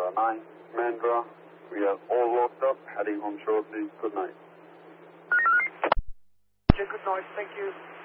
9, Mandra. We are all locked up, heading home shortly. Good night. Okay, good night. Thank you.